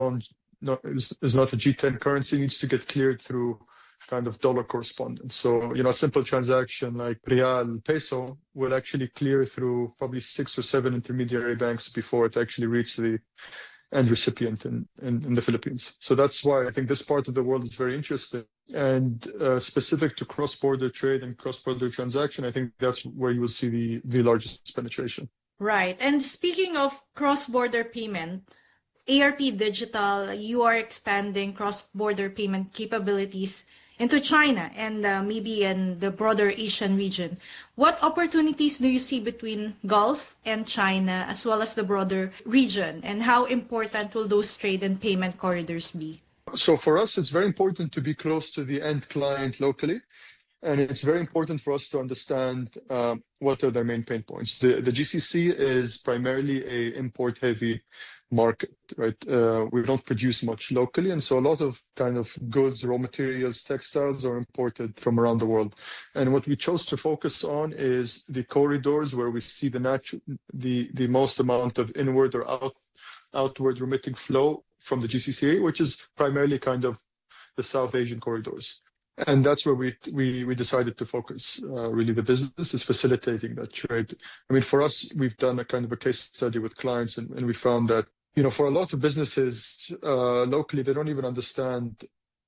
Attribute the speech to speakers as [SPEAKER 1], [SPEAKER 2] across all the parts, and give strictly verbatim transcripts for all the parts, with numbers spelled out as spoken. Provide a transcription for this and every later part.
[SPEAKER 1] not, is, is not a G ten currency, needs to get cleared through kind of dollar correspondence. So, you know, a simple transaction like Real Peso will actually clear through probably six or seven intermediary banks before it actually reaches the end recipient in, in, in the Philippines. So that's why I think this part of the world is very interesting. And uh, specific to cross-border trade and cross-border transaction, I think that's where you will see the, the largest penetration.
[SPEAKER 2] Right. And speaking of cross-border payment, A R P Digital, you are expanding cross-border payment capabilities into China and uh, maybe in the broader Asian region. What opportunities do you see between Gulf and China as well as the broader region, and how important will those trade and payment corridors be?
[SPEAKER 1] So for us, it's very important to be close to the end client locally. And it's very important for us to understand uh, what are their main pain points. The, the G C C is primarily a import-heavy market, right? Uh, we don't produce much locally, and so a lot of kind of goods, raw materials, textiles are imported from around the world. And what we chose to focus on is the corridors where we see the natural, the the most amount of inward or out, outward remitting flow from the G C C A, which is primarily kind of the South Asian corridors. And that's where we we we decided to focus. Uh, really, the business is facilitating that trade. I mean, for us, we've done a kind of a case study with clients, and, and we found that, you know, for a lot of businesses uh, locally, they don't even understand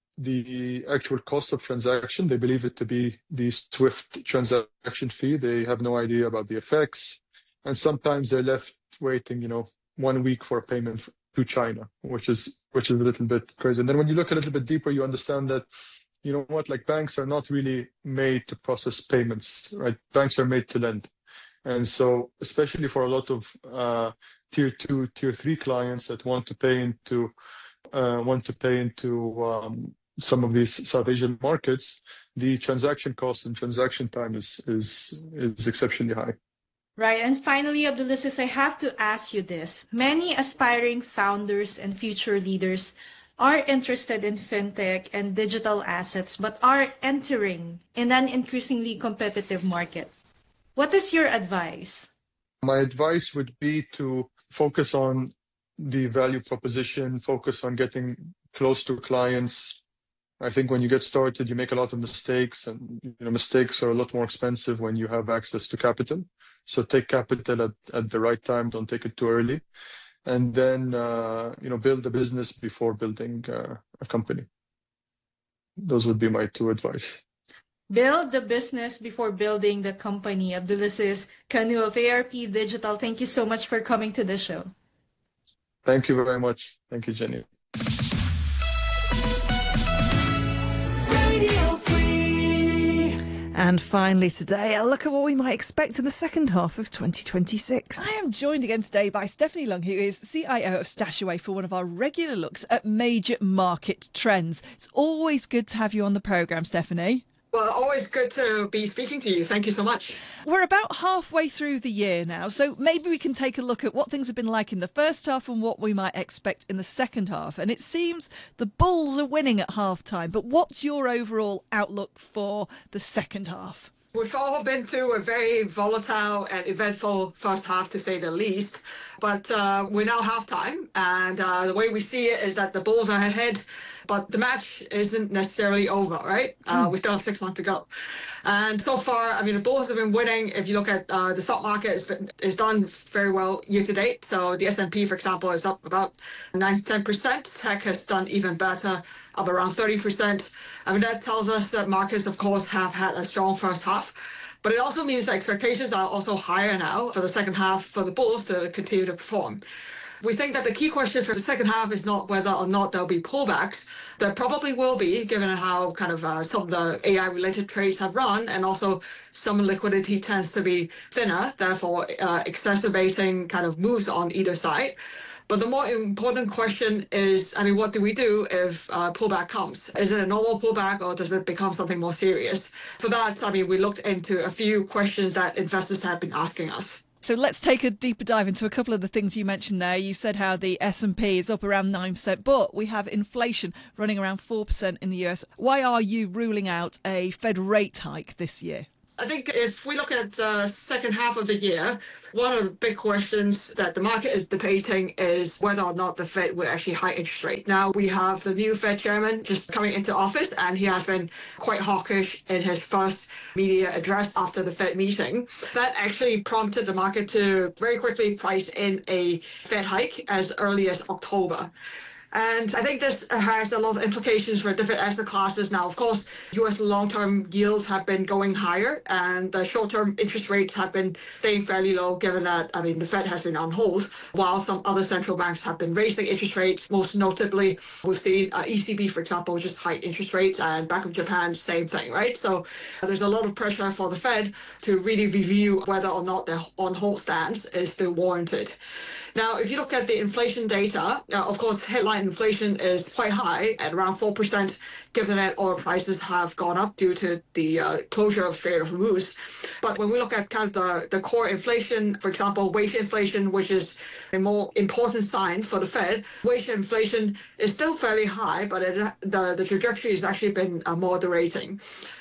[SPEAKER 1] the actual cost of transaction. They believe it to be the SWIFT transaction fee. They have no idea about the effects, and sometimes they're left waiting, you know, one week for a payment to China, which is which is a little bit crazy. And then when you look a little bit deeper, you understand that, you know what, like banks are not really made to process payments, right? Banks are made to lend. And so, especially for a lot of uh, tier two, tier three clients that want to pay into, uh, want to pay into um, some of these South Asian markets, the transaction cost and transaction time is is is exceptionally high.
[SPEAKER 2] Right. And finally, Abdulaziz, I have to ask you this. Many aspiring founders and future leaders are interested in fintech and digital assets, but are entering in an increasingly competitive market. What is your advice?
[SPEAKER 1] My advice would be to focus on the value proposition, focus on getting close to clients. I think when you get started, you make a lot of mistakes, and you know, mistakes are a lot more expensive when you have access to capital. So take capital at, at the right time, don't take it too early. And then, uh, you know, build a business before building uh, a company. Those would be my two advice.
[SPEAKER 2] Build the business before building the company. Abdulaziz Kanu of A R P Digital, thank you so much for coming to the show.
[SPEAKER 1] Thank you very much. Thank you, Jenny.
[SPEAKER 3] And finally today, a look at what we might expect in the second half of twenty twenty-six.
[SPEAKER 4] I am joined again today by Stephanie Lung, who is C I O of Stashaway, for one of our regular looks at major market trends. It's always good to have you on the programme, Stephanie.
[SPEAKER 5] Well, always good to be speaking to you. Thank you so much.
[SPEAKER 4] We're about halfway through the year now, so maybe we can take a look at what things have been like in the first half and what we might expect in the second half. And it seems the Bulls are winning at half-time, but what's your overall outlook for the second half?
[SPEAKER 5] We've all been through a very volatile and eventful first half, to say the least. But uh, we're now halftime, and uh, the way we see it is that the Bulls are ahead, but the match isn't necessarily over, right? Uh, mm. We still have six months to go. And so far, I mean, the Bulls have been winning. If you look at uh, the stock market, it's, been, it's done very well year to date. So the S and P, for example, is up about nine to ten percent. Tech has done even better, up around thirty percent. I mean, that tells us that markets, of course, have had a strong first half. But it also means that expectations are also higher now for the second half for the Bulls to continue to perform. We think that the key question for the second half is not whether or not there'll be pullbacks. There probably will be, given how kind of uh, some of the A I-related trades have run, and also some liquidity tends to be thinner, therefore uh, exacerbating kind of moves on either side. But the more important question is, I mean, what do we do if uh, pullback comes? Is it a normal pullback, or does it become something more serious? For that, I mean, we looked into a few questions that investors have been asking us.
[SPEAKER 4] So let's take a deeper dive into a couple of the things you mentioned there. You said how the S and P is up around nine percent, but we have inflation running around four percent in the U S. Why are you ruling out a Fed rate hike this year?
[SPEAKER 5] I think if we look at the second half of the year, one of the big questions that the market is debating is whether or not the Fed will actually hike interest rate. Now, we have the new Fed chairman just coming into office, and he has been quite hawkish in his first media address after the Fed meeting. That actually prompted the market to very quickly price in a Fed hike as early as October. And I think this has a lot of implications for different asset classes. Now, of course, U S long-term yields have been going higher, and the short-term interest rates have been staying fairly low, given that, I mean, the Fed has been on hold, while some other central banks have been raising interest rates. Most notably, we've seen uh, E C B, for example, just hike interest rates, and Bank of Japan, same thing, right? So uh, there's a lot of pressure for the Fed to really review whether or not their on-hold stance is still warranted. Now, if you look at the inflation data, uh, of course, headline inflation is quite high at around four percent, given that oil prices have gone up due to the uh, closure of Strait of Hormuz. But when we look at kind of the, the core inflation, for example, wage inflation, which is a more important sign for the Fed, wage inflation is still fairly high, but it, the, the trajectory has actually been uh, moderating.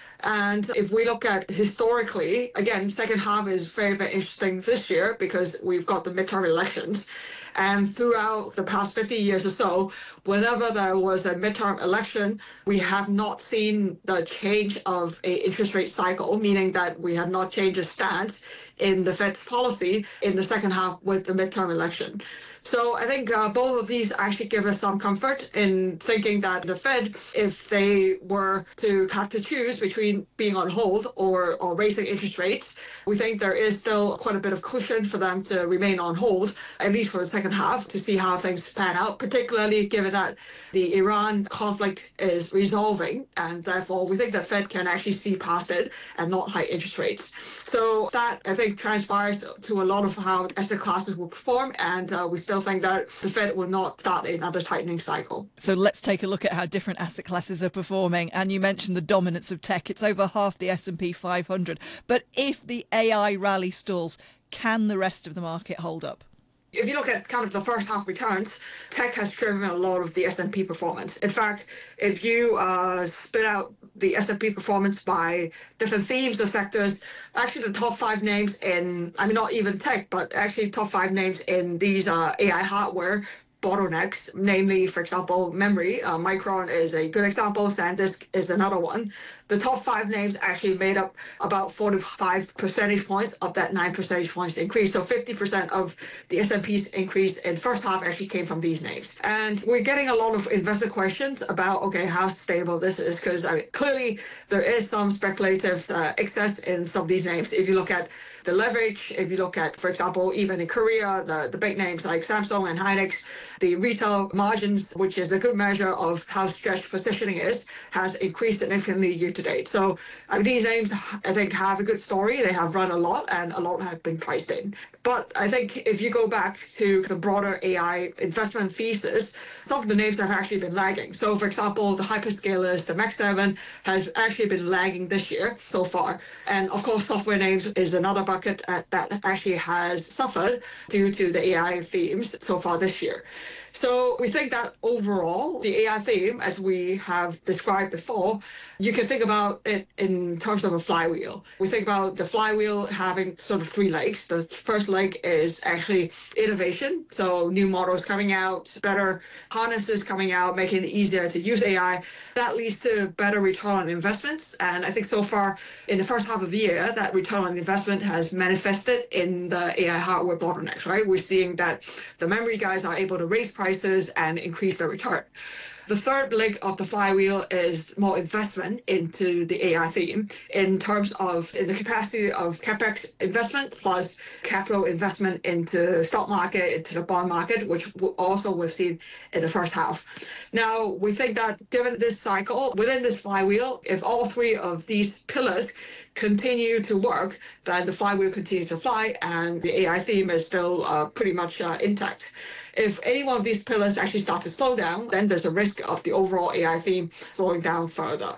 [SPEAKER 5] And if we look at historically, again, second half is very, very interesting this year because we've got the midterm elections. And throughout the past fifty years or so, whenever there was a midterm election, we have not seen the change of a interest rate cycle, meaning that we have not changed a stance in the Fed's policy in the second half with the midterm election. So I think uh, both of these actually give us some comfort in thinking that the Fed, if they were to have to choose between being on hold or, or raising interest rates, we think there is still quite a bit of cushion for them to remain on hold, at least for the second half, to see how things pan out, particularly given that the Iran conflict is resolving, and therefore we think the Fed can actually see past it and not hike interest rates. So that, I think, transpires to a lot of how asset classes will perform, and uh, we still think that the Fed will not start another tightening cycle.
[SPEAKER 4] So let's take a look at how different asset classes are performing. And you mentioned the dominance of tech. It's over half the S and P five hundred. But if the A I rally stalls, can the rest of the market hold up?
[SPEAKER 5] If you look at kind of the first half returns, tech has driven a lot of the S and P performance. In fact, if you uh, spit out the S and P performance by different themes or sectors, actually the top five names in, I mean, not even tech, but actually top five names in these uh, A I hardware bottlenecks, namely, for example, memory. Uh, Micron is a good example. SanDisk is another one. The top five names actually made up about forty-five percentage points of that nine percentage points increase. So fifty percent of the S and P's increase in first half actually came from these names. And we're getting a lot of investor questions about, okay, how sustainable this is, because I mean, clearly there is some speculative uh, excess in some of these names. If you look at the leverage, if you look at, for example, even in Korea, the, the big names like Samsung and Hynix, the retail margins, which is a good measure of how stretched positioning is, has increased significantly year to date. So I mean, these names, I think, have a good story. They have run a lot, and a lot have been priced in. But I think if you go back to the broader A I investment thesis, some of the names have actually been lagging. So, for example, the hyperscalers, the Max seven, has actually been lagging this year so far. And of course, software names is another bucket uh, that actually has suffered due to the A I themes so far this year. So we think that overall, the A I theme, as we have described before, you can think about it in terms of a flywheel. We think about the flywheel having sort of three legs. The first leg is actually innovation. So new models coming out, better harnesses coming out, making it easier to use A I. That leads to better return on investments. And I think so far in the first half of the year, that return on investment has manifested in the A I hardware bottlenecks, right? We're seeing that the memory guys are able to raise prices and increase their return. The third leg of the flywheel is more investment into the A I theme in terms of in the capacity of CapEx investment plus capital investment into stock market, into the bond market, which also we've seen in the first half. Now, we think that given this cycle, within this flywheel, if all three of these pillars continue to work, then the flywheel continues to fly and the A I theme is still uh, pretty much uh, intact. If any one of these pillars actually start to slow down, then there's a risk of the overall A I theme slowing down further.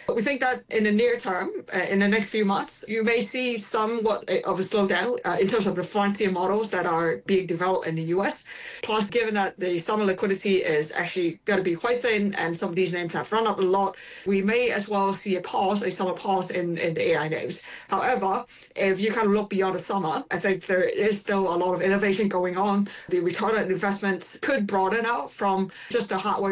[SPEAKER 5] But we think that in the near term, uh, in the next few months, you may see somewhat of a slowdown uh, in terms of the frontier models that are being developed in the U S. Plus, given that the summer liquidity is actually going to be quite thin and some of these names have run up a lot, we may as well see a pause, a summer pause in, in the A I names. However, if you kind of look beyond the summer, I think there is still a lot of innovation going on. The return on investment could broaden out from just the hardware